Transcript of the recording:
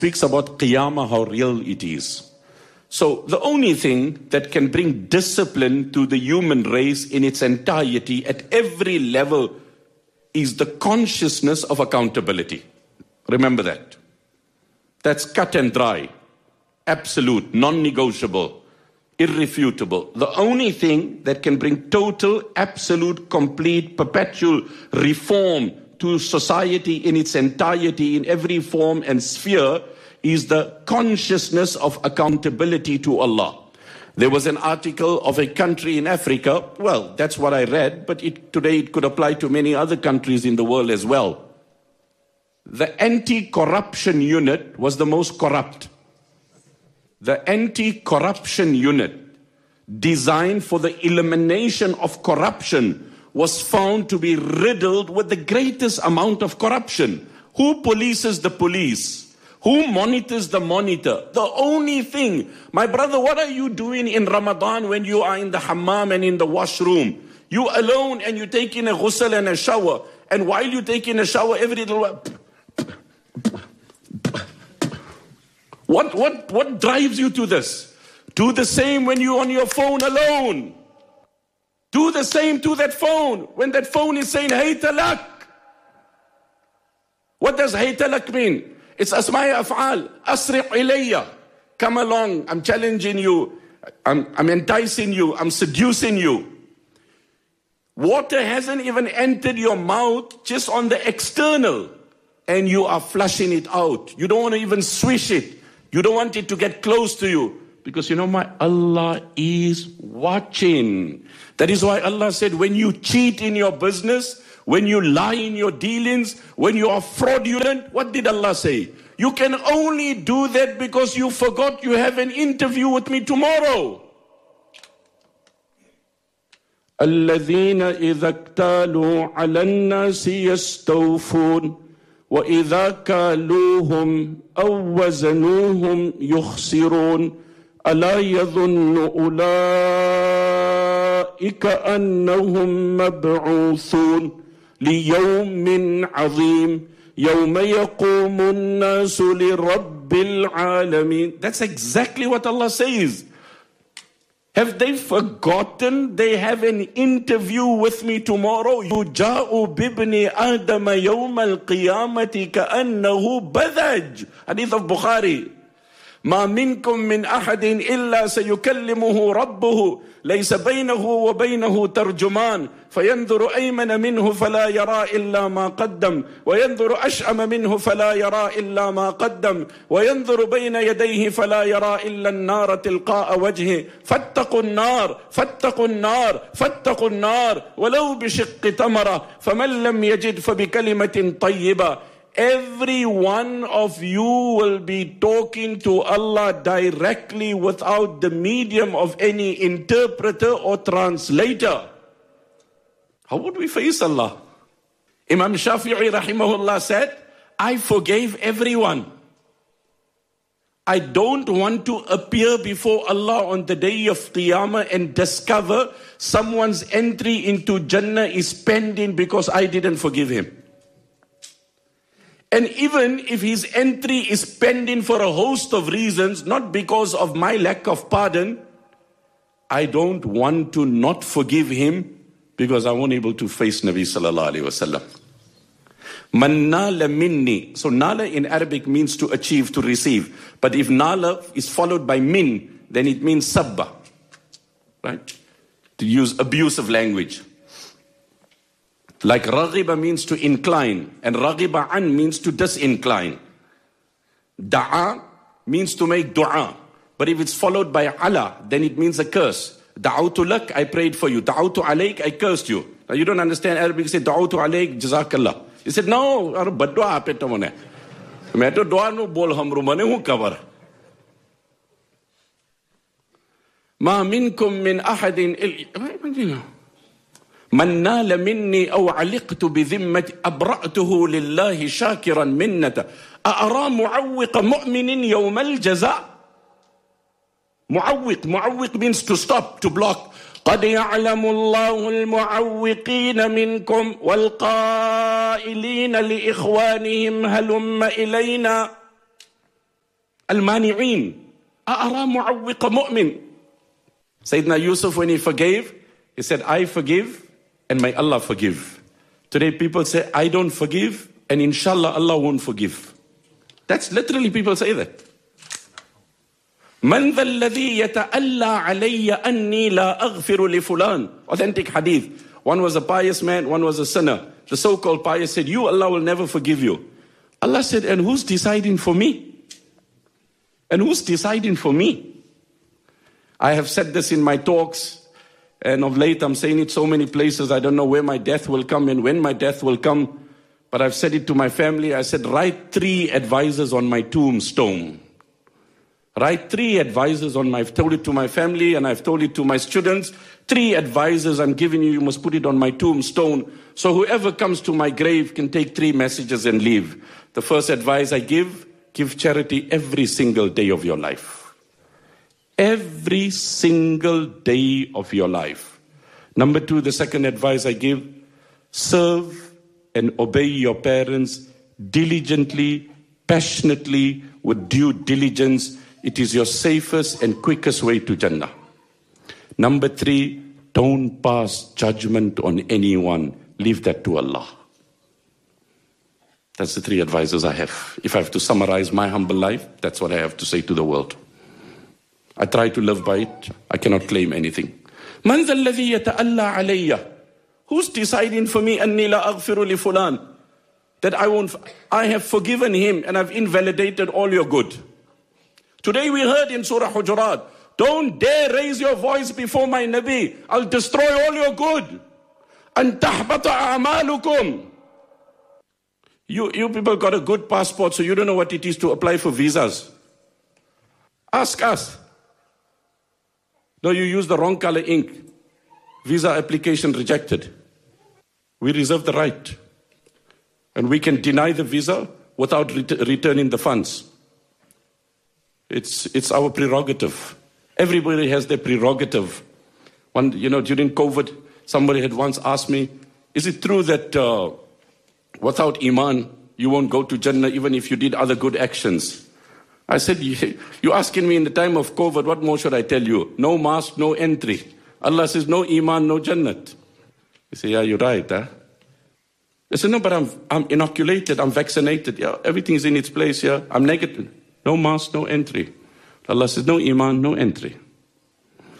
speaks about Qiyamah, how real it is. So the only thing that can bring discipline to the human race in its entirety at every level is the consciousness of accountability. Remember that. That's cut and dry, absolute, non-negotiable, irrefutable. The only thing that can bring total, absolute, complete, perpetual reform to society in its entirety, in every form and sphere, is the consciousness of accountability to Allah. There was an article of a country in Africa, well, that's what I read, but today it could apply to many other countries in the world as well. The anti-corruption unit was the most corrupt. The anti-corruption unit, designed for the elimination of corruption, was found to be riddled with the greatest amount of corruption. Who polices the police? Who monitors the monitor? The only thing, my brother, what are you doing in Ramadan when you are in the hammam and in the washroom? You alone and you take in a ghusl and a shower. And while you take in a shower, every little... What drives you to this? Do the same when you're on your phone alone. Do the same to that phone. When that phone is saying, hey talak. What does hey talak mean? It's asma'i af'al. Asri' ilayya. Come along. I'm challenging you. I'm enticing you. I'm seducing you. Water hasn't even entered your mouth, just on the external. And you are flushing it out. You don't want to even swish it. You don't want it to get close to you. Because you know, my Allah is watching. That is why Allah said, when you cheat in your business, when you lie in your dealings, when you are fraudulent, what did Allah say? You can only do that because you forgot you have an interview with me tomorrow. الذين إذا اكتالوا على الناس يستوفون وإذا كالوهم أو وزنوهم يخسرون ألا يظن أولئك أنهم مبعوثون ليوم عظيم يوم يقوم الناس لرب العالمين. That's exactly what Allah says. Have they forgotten they have an interview with me tomorrow? يُجَاءُ بِابْنِ آدَمَ يَوْمَ الْقِيَامَةِ كَأَنَّهُ بَذَجْ. Hadith of Bukhari. ما منكم من أحد إلا سيكلمه ربه ليس بينه وبينه ترجمان فينظر أيمن منه فلا يرى إلا ما قدم وينظر أشأم منه فلا يرى إلا ما قدم وينظر بين يديه فلا يرى إلا النار تلقاء وجهه فاتقوا النار فاتقوا النار فاتقوا النار ولو بشق تمرة فمن لم يجد فبكلمة طيبة. Every one of you will be talking to Allah directly without the medium of any interpreter or translator. How would we face Allah? Imam Shafi'i rahimahullah said, I forgave everyone. I don't want to appear before Allah on the day of Qiyamah and discover someone's entry into Jannah is pending because I didn't forgive him. And even if his entry is pending for a host of reasons, not because of my lack of pardon, I don't want to not forgive him because I won't able to face Nabi sallallahu alaihi wasallam. Man nala minni. So nala in Arabic means to achieve, to receive. But if nala is followed by min, then it means sabba. Right? To use abusive language. Like raghiba means to incline, and raghiba an means to disincline. Da'a means to make dua. But if it's followed by ala, then it means a curse. Da'awtu lak, I prayed for you. Da'awtu alayk, I cursed you. Now you don't understand Arabic, you say da'awtu alayk, jazakallah. He said, no, bad dua ape tamone. Main to dua no bol hamru mane hu cover. Ma minkum min ahadin من نال مني أو علقت بذمتي أبرأته لله شاكرا منة أأرى معوق مؤمن يوم الجزاء. معوق means to stop, to block. قد يعلم الله المعوقين منكم والقائلين لإخوانهم هلم إلينا. المانعين أأرى معوق مؤمن. Sayyidina Yusuf, when he forgave, he said, I forgive and may Allah forgive. Today people say, I don't forgive and inshallah Allah won't forgive. That's literally people say that. من ذا الذي يتألى علي أني لا أغفر لفلان. Authentic hadith. One was a pious man, one was a sinner. The so-called pious said, you, Allah will never forgive you. Allah said, and who's deciding for me? And who's deciding for me? I have said this in my talks, and of late I'm saying it so many places, I don't know where my death will come and when my death will come. But I've said it to my family, I said, write 3 advisors on my tombstone. Write 3 advisors on my, I've told it to my family and I've told it to my students. 3 advisors I'm giving you, you must put it on my tombstone. So whoever comes to my grave can take 3 messages and leave. The first advice I give charity every single day of your life. Every single day of your life. Number 2, the second advice I give, serve and obey your parents diligently, passionately, with due diligence. It is your safest and quickest way to Jannah. Number 3, don't pass judgment on anyone. Leave that to Allah. That's the 3 advices I have. If I have to summarize my humble life, that's what I have to say to the world. I try to live by it. I cannot claim anything. من ذا الذي يتألى علي? Who's deciding for me أني لا أغفر لفلان? That I have forgiven him and I've invalidated all your good. Today we heard in Surah Hujurat, don't dare raise your voice before my Nabi. I'll destroy all your good. أن تحبط أعمالكم. You people got a good passport, so you don't know what it is to apply for visas. Ask us. No, you use the wrong color ink. Visa application rejected. We reserve the right. And we can deny the visa without returning the funds. It's our prerogative. Everybody has their prerogative. During COVID, somebody had once asked me, is it true that without Iman, you won't go to Jannah even if you did other good actions? I said, you're asking me in the time of COVID, what more should I tell you? No mask, no entry. Allah says, no Iman, no Jannat. You say, yeah, you're right, huh? I said, no, but I'm inoculated, I'm vaccinated. Yeah, everything's in its place here. I'm negative. No mask, no entry. Allah says, no Iman, no entry.